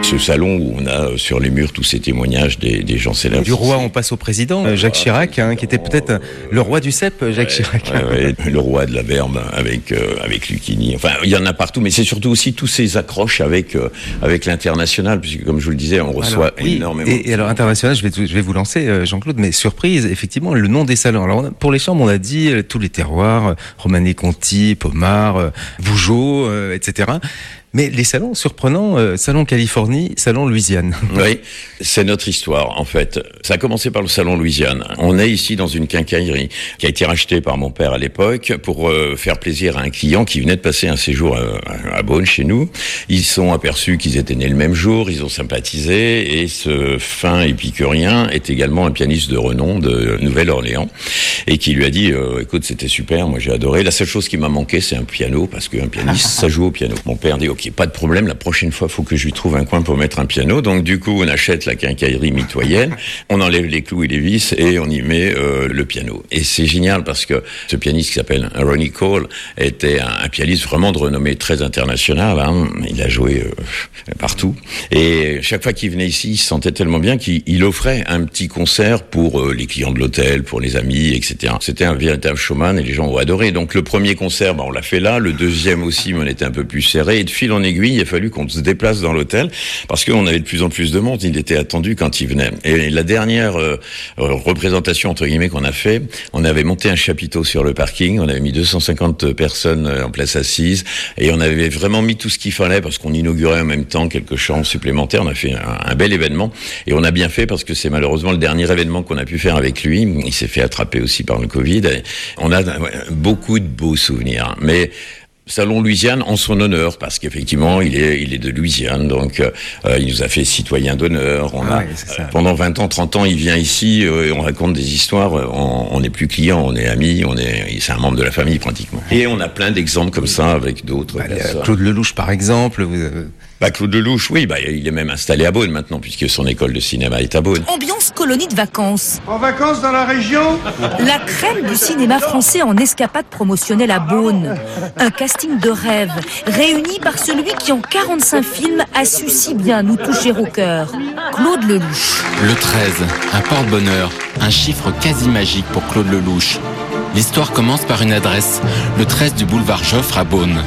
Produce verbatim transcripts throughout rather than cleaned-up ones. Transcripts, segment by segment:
ce salon où on a sur les murs tous ces témoignages des, des gens célèbres. Du roi, on passe au président, Jacques Chirac, hein, qui était peut-être le roi du cep, Jacques ouais, Chirac. Ouais, ouais, le roi de la verbe avec euh, avec Lucchini. Enfin, il y en a partout, mais c'est surtout aussi tous ces accroches avec euh, avec l'international, puisque comme je vous le disais, on reçoit alors, énormément. Et, et alors international, je vais je vais vous lancer, Jean-Claude, mais surprise, effectivement, le nom des salons. Alors pour les chambres, on a dit euh, tous les terroirs, Romanée Conti, Pommard, euh, Vougeot, euh, et cetera. Mais les salons surprenants, euh, salon Californie, salon Louisiane. Oui, c'est notre histoire en fait. Ça a commencé par le salon Louisiane. On est ici dans une quincaillerie qui a été rachetée par mon père à l'époque pour euh, faire plaisir à un client qui venait de passer un séjour à, à Beaune chez nous. Ils se sont aperçus qu'ils étaient nés le même jour, ils ont sympathisé et ce fin épicurien est également un pianiste de renom de Nouvelle-Orléans et qui lui a dit euh, écoute, c'était super, moi j'ai adoré. La seule chose qui m'a manqué, c'est un piano parce qu'un pianiste, ça joue au piano. Mon père dit ok, pas de problème, la prochaine fois, faut que je lui trouve un coin pour mettre un piano. Donc du coup, on achète la quincaillerie mitoyenne, on enlève les clous et les vis et on y met euh, le piano. Et c'est génial parce que ce pianiste qui s'appelle Ronnie Cole était un, un pianiste vraiment de renommée très internationale. Hein. Il a joué euh, partout. Et chaque fois qu'il venait ici, il se sentait tellement bien qu'il il offrait un petit concert pour euh, les clients de l'hôtel, pour les amis, et cetera. C'était un véritable showman et les gens ont adoré. Donc le premier concert, bah, on l'a fait là. Le deuxième aussi, mais on était un peu plus serré. Et de fil en aiguille, il a fallu qu'on se déplace dans l'hôtel parce qu'on avait de plus en plus de monde. Il était attendu quand il venait. Et la dernière euh, représentation entre guillemets qu'on a fait, on avait monté un chapiteau sur le parking. On avait mis deux cent cinquante personnes en place assise et on avait vraiment mis tout ce qu'il fallait parce qu'on inaugurait en même temps quelques chambres supplémentaires. On a fait un, un bel événement et on a bien fait parce que c'est malheureusement le dernier événement qu'on a pu faire avec lui. Il s'est fait attraper aussi par le Covid. Et on a beaucoup de beaux souvenirs, mais Salon Louisiane en son honneur, parce qu'effectivement, il est, il est de Louisiane, donc euh, il nous a fait citoyen d'honneur. On ah a, oui, euh, pendant vingt ans, trente ans, il vient ici euh, et on raconte des histoires. On n'est plus client, on est amis, on est, c'est un membre de la famille pratiquement. Et on a plein d'exemples comme ça avec d'autres. Bah, Claude Lelouch, par exemple. Vous... Bah, Claude Lelouch, oui, bah, il est même installé à Beaune maintenant, puisque son école de cinéma est à Beaune. Ambiance colonie de vacances. En vacances dans la région ? La crème du cinéma français en escapade promotionnelle à Beaune. Un casting de rêve, réuni par celui qui en quarante-cinq films a su si bien nous toucher au cœur. Claude Lelouch. Le treize, un porte-bonheur, un chiffre quasi magique pour Claude Lelouch. L'histoire commence par une adresse, le treize du boulevard Joffre à Beaune.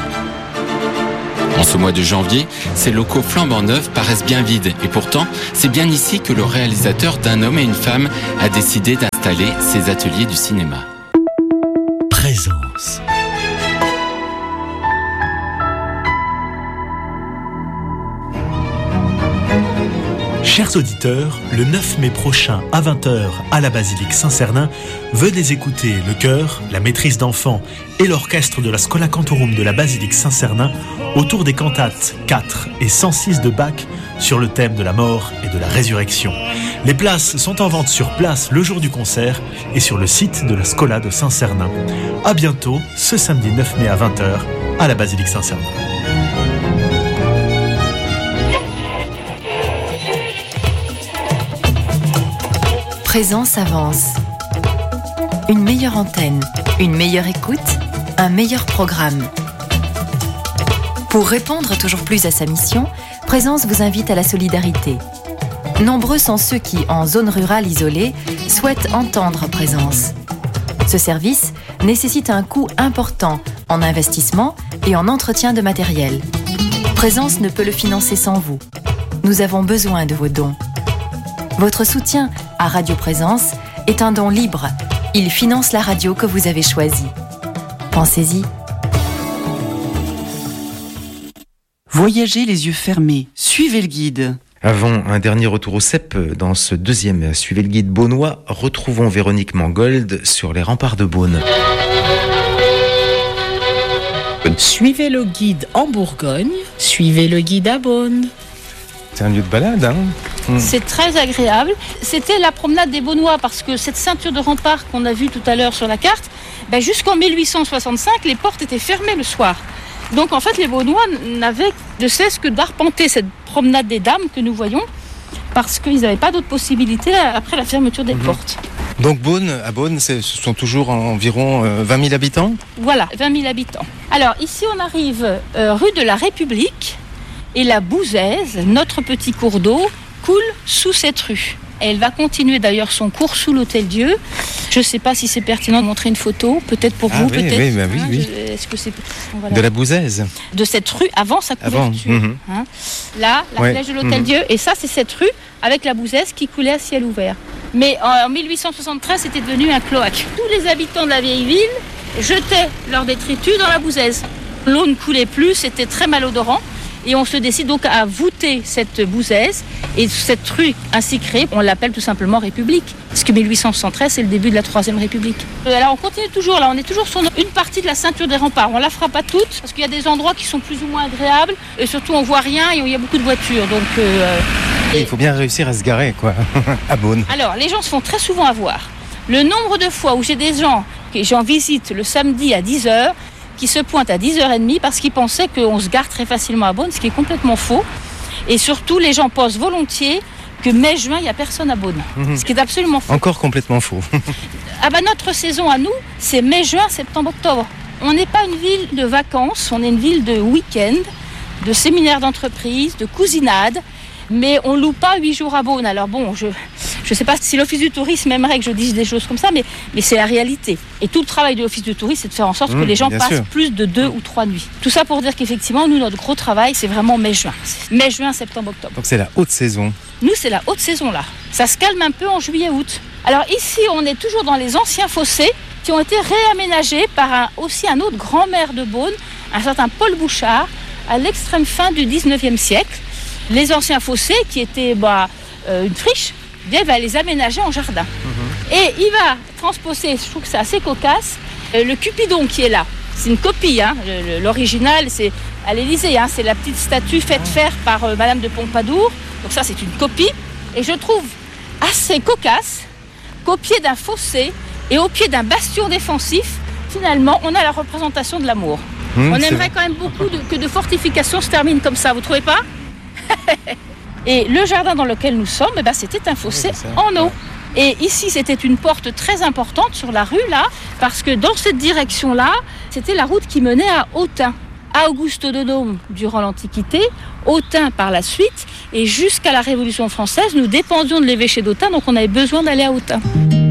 En ce mois de janvier, ces locaux flambant neufs paraissent bien vides et pourtant, c'est bien ici que le réalisateur d'Un homme et une femme a décidé d'installer ses ateliers du cinéma. Présence. Chers auditeurs, le neuf mai prochain à vingt heures à la Basilique Saint-Cernin, venez écouter le chœur, la maîtrise d'enfants et l'orchestre de la Schola Cantorum de la Basilique Saint-Cernin autour des cantates quatre et cent six de Bach sur le thème de la mort et de la résurrection. Les places sont en vente sur place le jour du concert et sur le site de la Schola de Saint-Cernin. À bientôt, ce samedi neuf mai à vingt heures à la Basilique Saint-Cernin. Présence avance. Une meilleure antenne, une meilleure écoute, un meilleur programme. Pour répondre toujours plus à sa mission, Présence vous invite à la solidarité. Nombreux sont ceux qui, en zone rurale isolée, souhaitent entendre Présence. Ce service nécessite un coût important en investissement et en entretien de matériel. Présence ne peut le financer sans vous. Nous avons besoin de vos dons. Votre soutien à Radio Présence est un don libre. Il finance la radio que vous avez choisie. Pensez-y. Voyagez les yeux fermés, suivez le guide. Avant un dernier retour au C E P, dans ce deuxième Suivez le guide beaunois, retrouvons Véronique Mangold sur les remparts de Beaune. Suivez le guide en Bourgogne, suivez le guide à Beaune. C'est un lieu de balade, hein ? Mmh. C'est très agréable. C'était la promenade des Beaunois parce que cette ceinture de rempart qu'on a vue tout à l'heure sur la carte, ben jusqu'en mille huit cent soixante-cinq, les portes étaient fermées le soir. Donc en fait, les Beaunois n'avaient de cesse que d'arpenter cette promenade des dames que nous voyons parce qu'ils n'avaient pas d'autre possibilité après la fermeture des mmh. portes. Donc Beaune, à Beaune, ce sont toujours environ euh, vingt mille habitants ? Voilà, vingt mille habitants. Alors ici, on arrive euh, rue de la République. Et la Bouzèze, notre petit cours d'eau, coule sous cette rue. Et elle va continuer d'ailleurs son cours sous l'Hôtel-Dieu. Je ne sais pas si c'est pertinent de montrer une photo, peut-être pour ah vous, oui, peut-être. Oui, bah oui, hein, oui. je, est-ce que c'est voilà. De la Bouzèze. De cette rue avant sa couverture. Avant, mm-hmm. hein. Là, la ouais. flèche de l'Hôtel-Dieu. Mm-hmm. Et ça, c'est cette rue avec la Bouzèze qui coulait à ciel ouvert. Mais en mille huit cent soixante-treize, c'était devenu un cloaque. Tous les habitants de la vieille ville jetaient leurs détritus dans la Bouzèze. L'eau ne coulait plus, c'était très malodorant. Et on se décide donc à voûter cette Bouzèze. Et cette rue ainsi créée, on l'appelle tout simplement République. Parce que mille huit cent soixante-treize, c'est le début de la Troisième République. Alors on continue toujours, là, on est toujours sur une partie de la ceinture des remparts. On ne la fera pas toute, parce qu'il y a des endroits qui sont plus ou moins agréables. Et surtout, on ne voit rien et il y a beaucoup de voitures. Donc, euh, et il faut bien réussir à se garer, quoi, à Beaune. Alors, les gens se font très souvent avoir. Le nombre de fois où j'ai des gens, que j'en visite le samedi à dix heures, qui se pointent à dix heures trente parce qu'ils pensaient qu'on se gare très facilement à Beaune, ce qui est complètement faux. Et surtout, les gens pensent volontiers que mai-juin, il n'y a personne à Beaune, mmh. ce qui est absolument faux. Encore complètement faux. ah bah, notre saison à nous, c'est mai-juin, septembre-octobre. On n'est pas une ville de vacances, on est une ville de week-end, de séminaires d'entreprise, de cousinade, mais on ne loue pas huit jours à Beaune. Alors bon, je... Je ne sais pas si l'Office du tourisme aimerait que je dise des choses comme ça, mais, mais c'est la réalité. Et tout le travail de l'Office du tourisme, c'est de faire en sorte mmh, que les gens passent sûr. plus de deux mmh. ou trois nuits. Tout ça pour dire qu'effectivement, nous, notre gros travail, c'est vraiment mai-juin. Mai-juin, septembre-octobre. Donc c'est la haute saison. Nous, c'est la haute saison, là. Ça se calme un peu en juillet-août. Alors ici, on est toujours dans les anciens fossés qui ont été réaménagés par un, aussi un autre grand maire de Beaune, un certain Paul Bouchard, à l'extrême fin du dix-neuvième siècle. Les anciens fossés qui étaient bah, euh, une friche, il va les aménager en jardin. Mmh. Et il va transposer, je trouve que c'est assez cocasse, euh, le Cupidon qui est là. C'est une copie, hein. le, le, l'original, c'est à l'Élysée, hein. C'est la petite statue faite faire par euh, Madame de Pompadour. Donc ça, c'est une copie. Et je trouve assez cocasse qu'au pied d'un fossé et au pied d'un bastion défensif, finalement, on a la représentation de l'amour. Mmh, on aimerait vrai. quand même beaucoup de, que de fortifications se terminent comme ça, vous trouvez pas? Et le jardin dans lequel nous sommes, eh ben, c'était un fossé oui, en eau. Et ici, c'était une porte très importante sur la rue, là, parce que dans cette direction-là, c'était la route qui menait à Autun. À Auguste-Dodome durant l'Antiquité, Autun par la suite, et jusqu'à la Révolution française, nous dépendions de l'évêché d'Autun, donc on avait besoin d'aller à Autun.